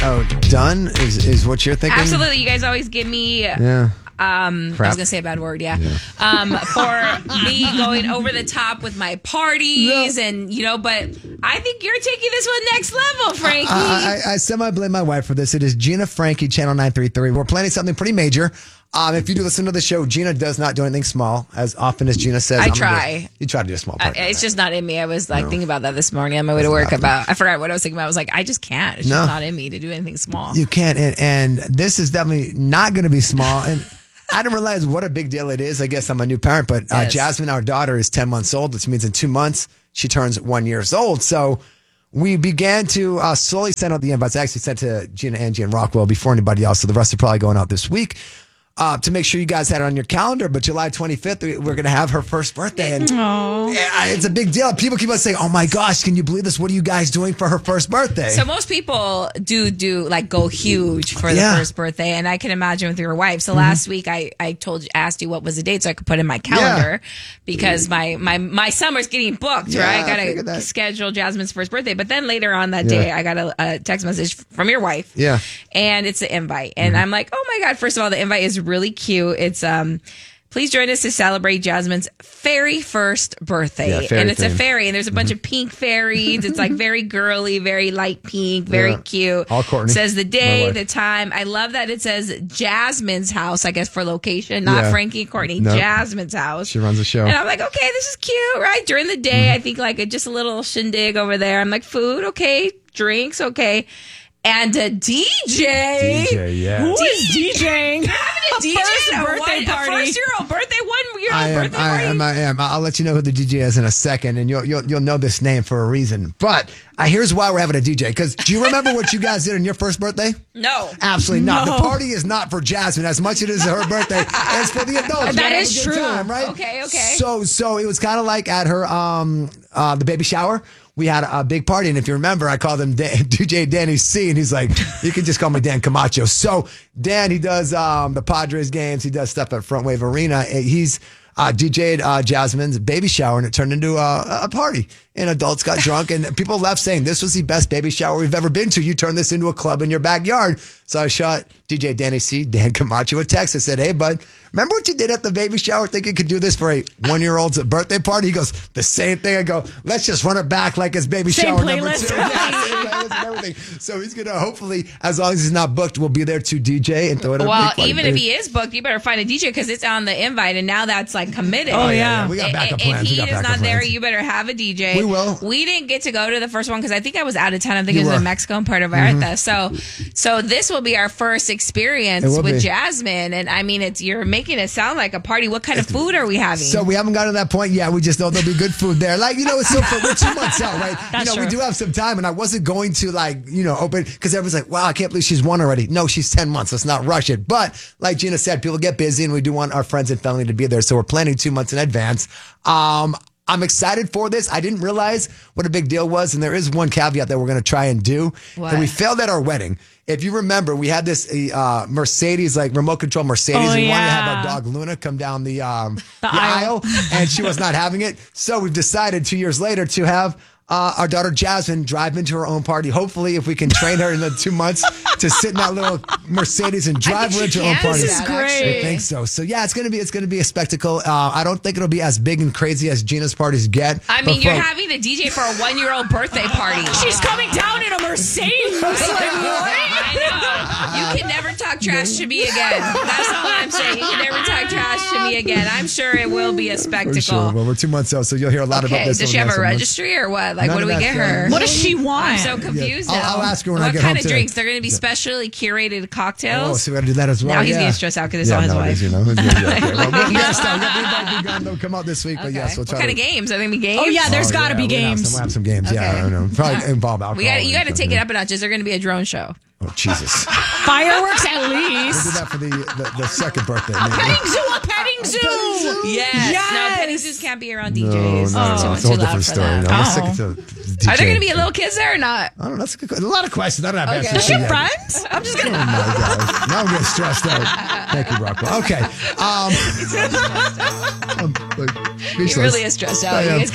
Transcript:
Oh, done is what you're thinking? Absolutely. You guys always give me... Yeah. I was going to say a bad word, yeah. For me going over the top with my parties and, but I think you're taking this one next level, Frankie. I semi-blame my wife for this. It is Gina Frankie, Channel 933. We're planning something pretty major. If you do listen to the show, Gina does not do anything small. As often as Gina says, I try. You try to do a small part. It's just not in me. I was thinking about that this morning on my way to work I forgot what I was thinking about. I was like, I just can't. It's just not in me to do anything small. You can't. And this is definitely not going to be small. And I didn't realize what a big deal it is. I guess I'm a new parent, but Jasmine, our daughter, is 10 months old, which means in 2 months she turns 1 year old. So we began to slowly send out the invites. I actually sent to Gina, Angie, and Rockwell before anybody else. So the rest are probably going out this week. To make sure you guys had it on your calendar, but July 25th, we're going to have her first birthday. And it's a big deal. People keep on saying, oh my gosh, can you believe this? What are you guys doing for her first birthday? So most people do like go huge for the first birthday. And I can imagine with your wife. So last week I asked you what was the date so I could put in my calendar because my summer's getting booked, right? I got to schedule Jasmine's first birthday. But then later on that day, I got a text message from your wife. Yeah. And it's the invite. And I'm like, oh my God, first of all, the invite is really cute. It's please join us to celebrate Jasmine's very first birthday. And it's a fairy, and there's a bunch of pink fairies. It's like very girly, very light pink, very cute. All Courtney. It says the day, the time. I love that it says Jasmine's house, I guess for location, not Frankie and Courtney. No. Jasmine's house. She runs the show. And I'm like, okay, this is cute, right? During the day, I think like just a little shindig over there. I'm like, food, okay. Drinks, okay. And a DJ. DJ, yeah. Who is DJing? Having a DJ at birthday party. A first-year-old birthday, 1-year-old birthday party. I am. I'll let you know who the DJ is in a second, and you'll know this name for a reason. But here's why we're having a DJ. Because do you remember what you guys did on your first birthday? No. Absolutely not. The party is not for Jasmine as much as it is her birthday. It's for the adults. That is true. Time, right? Okay. So it was kind of like at her the baby shower. We had a big party, and if you remember, I called him DJ Danny C, and he's like, you can just call me Dan Camacho. So Dan, he does the Padres games. He does stuff at Front Wave Arena. He's DJ'd Jasmine's baby shower, and it turned into a party. And adults got drunk, and people left saying, this was the best baby shower we've ever been to. You turned this into a club in your backyard. So I shot DJ Danny C, Dan Camacho, a text. I said, hey, bud, remember what you did at the baby shower? Think you could do this for a 1-year-old's birthday party? He goes, the same thing. I go, let's just run it back like it's baby same shower playlist. number 2. Yeah, and everything. So he's going to hopefully, as long as he's not booked, we'll be there to DJ and throw it. Well, even if he is booked, you better find a DJ because it's on the invite, and now that's like committed. Oh, yeah. We got backup plans. If he is not there, you better have a DJ. We will. We didn't get to go to the first one because I think I was out of town. I think it was in Mexico and Puerto Vallarta. So this will be our first experience with Jasmine, and I mean, you're making it sound like a party. What kind of food are we having? So we haven't gotten to that point yet. We just know there'll be good food there. Like, it's so fun. We're 2 months out, right? That's true. We do have some time, and I wasn't going to open because everyone's like, wow, I can't believe she's 1 already. No, she's 10 months. Let's not rush it. But like Gina said, people get busy, and we do want our friends and family to be there. So we're planning 2 months in advance. I'm excited for this. I didn't realize what a big deal was. And there is one caveat that we're going to try and do. What? And we failed at our wedding. If you remember, we had this Mercedes, like remote control Mercedes. Oh, we wanted to yeah. have our dog Luna come down the aisle. And she was not having it. So we've decided 2 years later to have our daughter Jasmine drive into her own party. Hopefully, if we can train her in the 2 months to sit in that little Mercedes and drive her into her own party. This is great. I think so. So yeah, it's gonna be a spectacle. I don't think it'll be as big and crazy as Gina's parties get. I mean, you're having the DJ for a 1-year-old birthday party. She's coming down in a Mercedes. I know. You can never talk trash to me again. That's all I'm saying. You can never talk trash to me again. I'm sure it will be a spectacle. For sure. Well, we're 2 months out, so you'll hear a lot about this. Does she have a registry or what? Like, None what do we of get that her? stuff. What does she want? I'm so confused now. I'll ask her when I get home What kind of today. drinks? They're going to be specially curated cocktails? Oh, so we got to do that as well. Now he's getting stressed out because it's all his wife. They'll come out this week, but yes, we'll try. What kind of games? Are there going to be games? Oh, yeah, there's got to be games. We'll have some games. Yeah, I don't know. Probably involve alcohol. You got to take it up a notch. Is there going to be a drone show? Oh, Jesus. Fireworks at We'll least. do that for the second birthday. A petting zoo. Yes. No, petting zoos can't be around DJs. No, It's it's a whole different story. That. I'm sick of DJ. Are there going to be little kids there or not? I don't know. That's a good question. A lot of questions. I don't have answers. Is she yet. friends? I'm just Oh gonna. my gosh. Now I'm getting stressed out. Thank you, Rockwell. Okay. He really is stressed out. I am. You guys